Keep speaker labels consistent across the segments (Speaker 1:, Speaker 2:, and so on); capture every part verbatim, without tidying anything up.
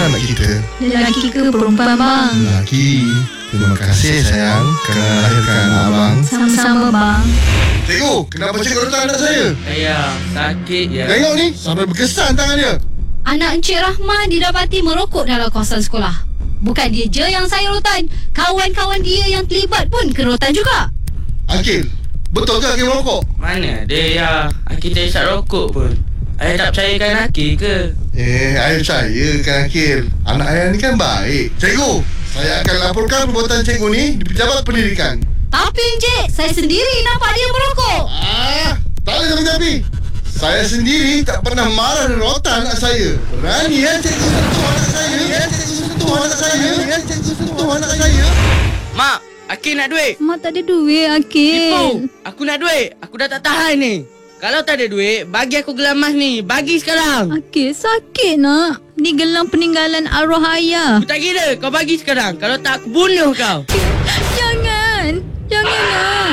Speaker 1: mana anak kita?
Speaker 2: Lelaki ke perempuan bang?
Speaker 1: Lelaki. Terima kasih sayang kerana lahirkan abang.
Speaker 2: Sama-sama bang.
Speaker 1: Cikgu, kenapa cikgu rotan anak saya?
Speaker 3: Ayah, sakit ya.
Speaker 1: Tengok ni, sampai berkesan tangan dia.
Speaker 2: Anak Encik Rahman didapati merokok dalam kawasan sekolah. Bukan dia je yang saya rotan, kawan-kawan dia yang terlibat pun kena rotan juga.
Speaker 1: Akil, betul ke Akil merokok?
Speaker 3: Mana ada ya. Akil tak isap rokok pun. Ayah tak percayakan Akil ke?
Speaker 1: Eh, saya percaya kan Akil. Anak ayah ni kan baik. Cikgu, saya akan laporkan perbuatan cikgu ni di Pejabat Pendidikan.
Speaker 2: Tapi Encik, saya sendiri nampak dia merokok.
Speaker 1: Ah, tak ada tapi-tapi. Saya sendiri tak pernah marah dan rotan anak saya. Berani ya cikgu sentuh anak saya? Ya cikgu sentuh anak saya? Ya cikgu sentuh anak saya?
Speaker 3: Mak, Akil nak duit.
Speaker 2: Mak tak ada duit, Akil.
Speaker 3: Tipu. Aku nak duit. Aku dah tak tahan ni. Kalau tak ada duit, bagi aku gelang emas ni. Bagi sekarang.
Speaker 2: Akil, sakit nak. Ni gelang peninggalan arwah ayah.
Speaker 3: Aku tak kira. Kau bagi sekarang. Kalau tak, aku bunuh kau.
Speaker 2: Jangan. Jangan nak.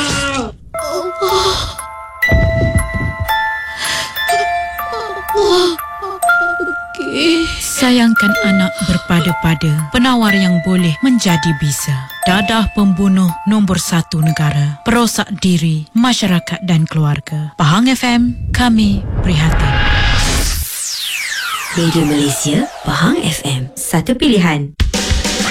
Speaker 4: Sayangkan anak berpada-pada, penawar yang boleh menjadi bisa. Dadah pembunuh nombor satu negara, perosak diri, masyarakat dan keluarga. Pahang F M, kami prihatin.
Speaker 5: Radio Malaysia, Pahang F M, satu pilihan.